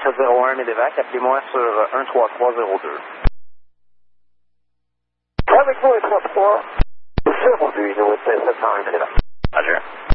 701 Medevac, appelez-moi sur 13302. Avec vous, 3-3, 02, with the time, Medevac. Roger.